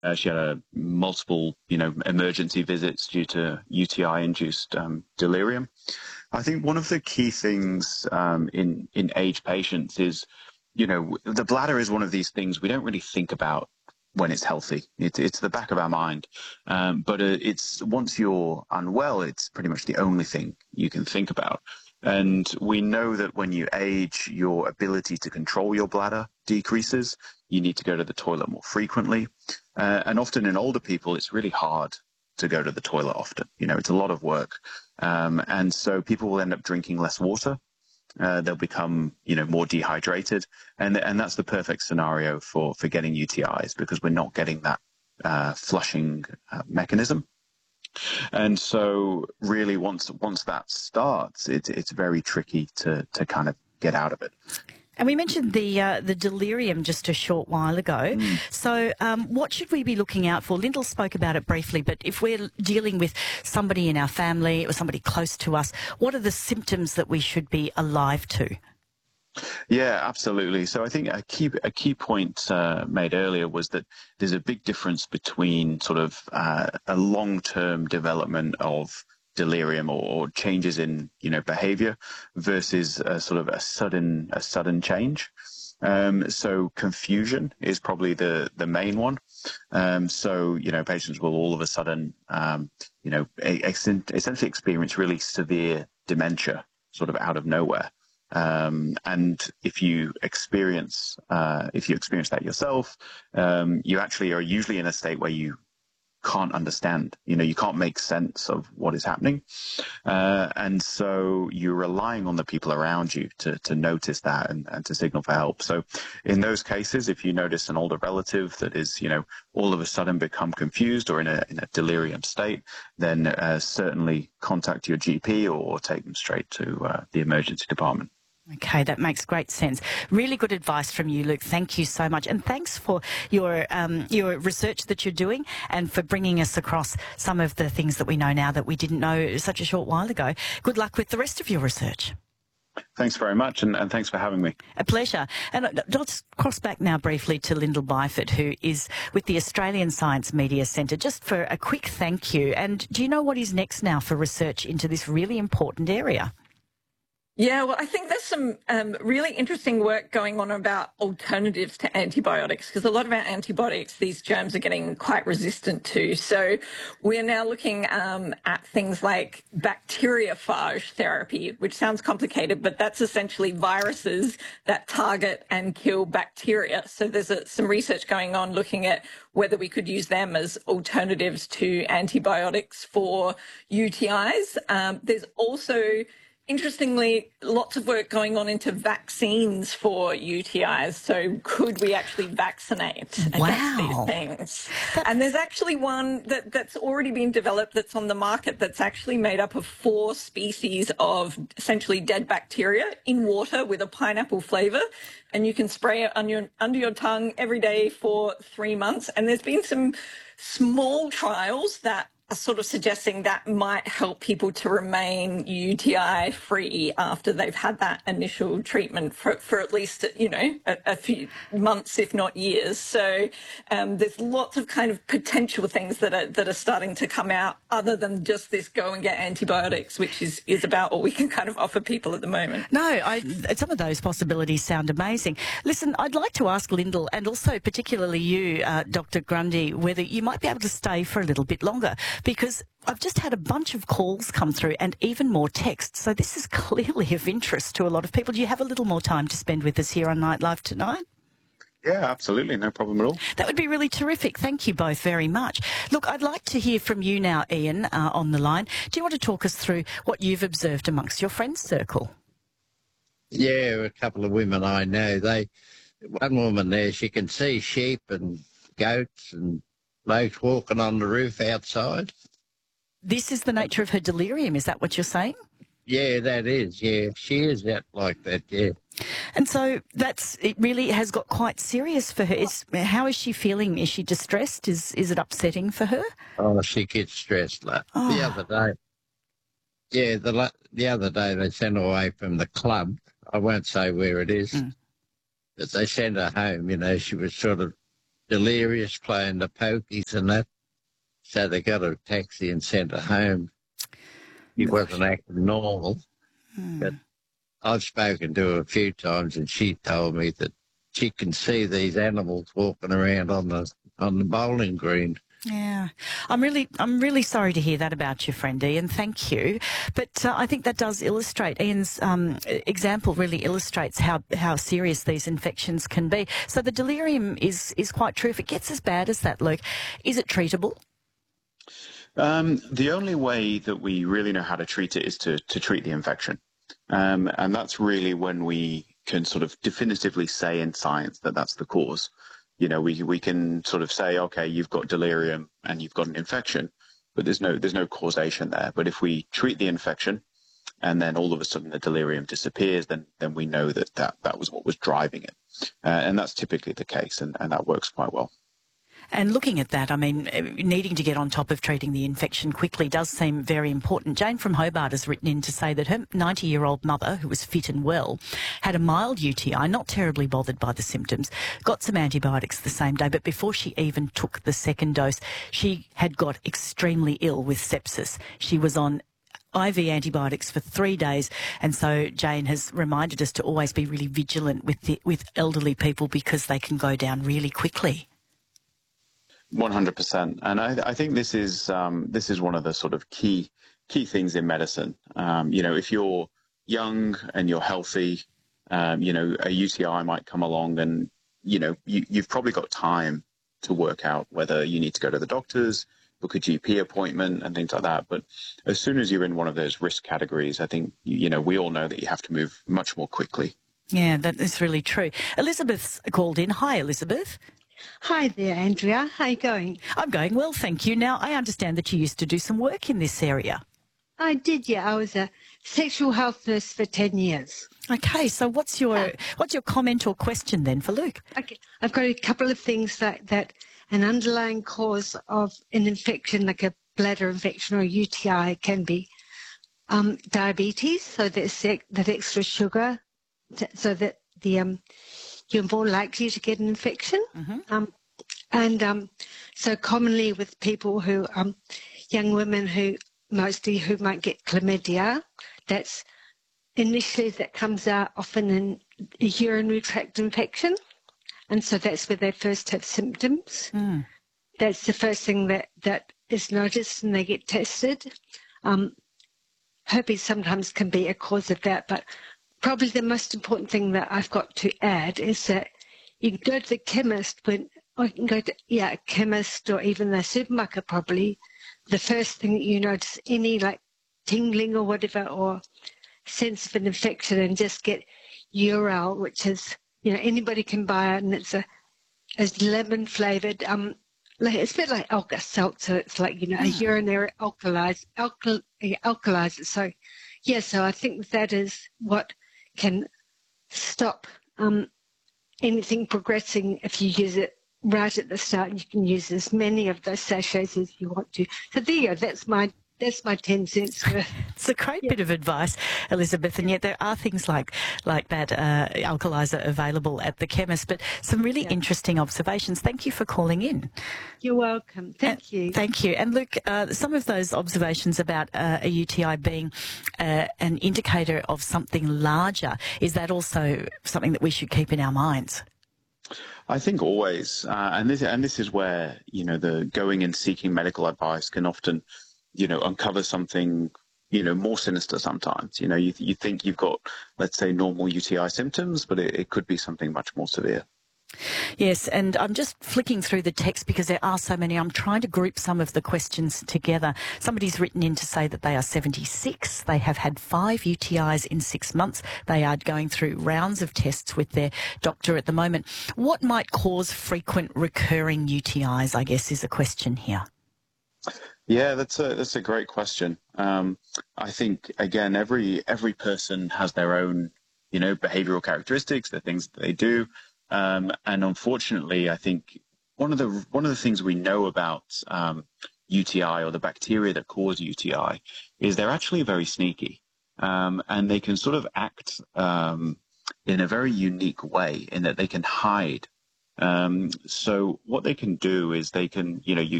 She had multiple, emergency visits due to UTI-induced delirium. I think one of the key things in age patients is, the bladder is one of these things we don't really think about when it's healthy. It's the back of our mind. But it's once you're unwell, it's pretty much the only thing you can think about. And we know that when you age, your ability to control your bladder decreases. You need to go to the toilet more frequently. And often in older people, it's really hard to go to the toilet often. It's a lot of work. And so people will end up drinking less water. They'll become, more dehydrated. And that's the perfect scenario for getting UTIs, because we're not getting that flushing mechanism. And so really once that starts, it's very tricky to kind of get out of it. And we mentioned the delirium just a short while ago. So what should we be looking out for? Lyndall spoke about it briefly, but if we're dealing with somebody in our family or somebody close to us, what are the symptoms that we should be alive to? Yeah, absolutely. So I think a key point made earlier was that there's a big difference between sort of a long-term development of delirium or changes in behavior versus a sudden change. So confusion is probably the main one. So patients will all of a sudden essentially experience really severe dementia sort of out of nowhere. And if you experience that yourself, you actually are usually in a state where you can't understand, you can't make sense of what is happening. And so you're relying on the people around you to notice that and to signal for help. So in those cases, if you notice an older relative that is, all of a sudden become confused or in a delirium state, then certainly contact your GP or take them straight to the emergency department. Okay, that makes great sense. Really good advice from you, Luke. Thank you so much. And thanks for your research that you're doing and for bringing us across some of the things that we know now that we didn't know such a short while ago. Good luck with the rest of your research. Thanks very much, and thanks for having me. A pleasure. And I'll just cross back now briefly to Lyndall Byford, who is with the Australian Science Media Centre, just for a quick thank you. And do you know what is next now for research into this really important area? Yeah, well, I think there's some really interesting work going on about alternatives to antibiotics, because a lot of our antibiotics, these germs are getting quite resistant to. So we're now looking at things like bacteriophage therapy, which sounds complicated, but that's essentially viruses that target and kill bacteria. So there's some research going on looking at whether we could use them as alternatives to antibiotics for UTIs. There's also, interestingly, lots of work going on into vaccines for UTIs. So could we actually vaccinate against these things? And there's actually one that's already been developed that's on the market that's actually made up of 4 species of essentially dead bacteria in water with a pineapple flavour. And you can spray it under your tongue every day for 3 months. And there's been some small trials that are sort of suggesting that might help people to remain UTI free after they've had that initial treatment for at least, a few months, if not years. So there's lots of kind of potential things that are starting to come out other than just this go and get antibiotics, which is about all we can kind of offer people at the moment. No, some of those possibilities sound amazing. Listen, I'd like to ask Lyndall, and also particularly you, Dr. Grundy, whether you might be able to stay for a little bit longer, because I've just had a bunch of calls come through and even more texts. So this is clearly of interest to a lot of people. Do you have a little more time to spend with us here on Nightlife tonight? Yeah, absolutely. No problem at all. That would be really terrific. Thank you both very much. Look, I'd like to hear from you now, Ian, on the line. Do you want to talk us through what you've observed amongst your friends' circle? Yeah, a couple of women I know. One woman there, she can see sheep and goats and blokes walking on the roof outside. This is the nature of her delirium, is that what you're saying? Yeah, that is, yeah. She is out like that, yeah. And so it really has got quite serious for her. How is she feeling? Is she distressed? Is it upsetting for her? Oh, she gets stressed. The other day, the other day they sent her away from the club. I won't say where it is, but they sent her home. She was sort of delirious, playing the pokies and that. So they got a taxi and sent her home. He wasn't acting normal. But I've spoken to her a few times, and she told me that she can see these animals walking around on the bowling green. Yeah, I'm really sorry to hear that about your friend Ian. Thank you, but I think that does illustrate Ian's example. Really illustrates how serious these infections can be. So the delirium is quite true. If it gets as bad as that, Luke, is it treatable? The only way that we really know how to treat it is to treat the infection, and that's really when we can sort of definitively say in science that that's the cause. You know, we can sort of say, okay, you've got delirium and you've got an infection, but there's no causation there. But if we treat the infection and then all of a sudden the delirium disappears, then we know that was what was driving it. And that's typically the case, and that works quite well. And looking at that, I mean, needing to get on top of treating the infection quickly does seem very important. Jane from Hobart has written in to say that her 90-year-old mother, who was fit and well, had a mild UTI, not terribly bothered by the symptoms, got some antibiotics the same day, but before she even took the second dose, she had got extremely ill with sepsis. She was on IV antibiotics for 3 days, and so Jane has reminded us to always be really vigilant with elderly people because they can go down really quickly. 100%, and I think this is one of the sort of key things in medicine. You know, if you're young and you're healthy, you know, a UTI might come along, and you know you've probably got time to work out whether you need to go to the doctors, book a GP appointment, and things like that. But as soon as you're in one of those risk categories, I think you know we all know that you have to move much more quickly. Yeah, that is really true. Elizabeth's called in. Hi, Elizabeth. Hi there, Andrea. How are you going? I'm going well, thank you. Now, I understand that you used to do some work in this area. I did, yeah. I was a sexual health nurse for 10 years. Okay, so what's your comment or question then for Luke? Okay, I've got a couple of things that an underlying cause of an infection, like a bladder infection or a UTI, can be diabetes, so that extra sugar, so that you're more likely to get an infection. Mm-hmm. So commonly with people who, young women who might get chlamydia, that comes out often in a urinary tract infection. And so that's where they first have symptoms. Mm. That's the first thing that is noticed and they get tested. Herpes sometimes can be a cause of that, but probably the most important thing that I've got to add is that you can go to the chemist or a chemist or even the supermarket probably. The first thing that you notice, any like tingling or whatever, or sense of an infection, and just get Urel, which is, you know, anybody can buy it, and it's a lemon flavored. It's a bit like Alka-Seltzer. It's like, you know, a urinary alkalizer. So, yeah. So I think that is what can stop anything progressing if you use it right at the start. You can use as many of those sachets as you want to. So there you go. That's my 10 cents worth. It's a great bit of advice, Elizabeth, and yet there are things like that alkalizer available at the chemist, but some really interesting observations. Thank you for calling in. You're welcome. Thank you. Thank you. And Luke, some of those observations about a UTI being an indicator of something larger, is that also something that we should keep in our minds? I think always, and this is where, you know, the going and seeking medical advice can often, you know, uncover something, you know, more sinister sometimes. You know, you think you've got, let's say, normal UTI symptoms, but it could be something much more severe. Yes, and I'm just flicking through the text because there are so many. I'm trying to group some of the questions together. Somebody's written in to say that they are 76. They have had 5 UTIs in 6 months. They are going through rounds of tests with their doctor at the moment. What might cause frequent recurring UTIs, I guess, is a question here. Yeah, that's a great question. I think, again, every person has their own, you know, behavioral characteristics, the things that they do. And unfortunately, I think one of the things we know about UTI, or the bacteria that cause UTI, is they're actually very sneaky, and they can sort of act in a very unique way in that they can hide So what they can do is they can, you know,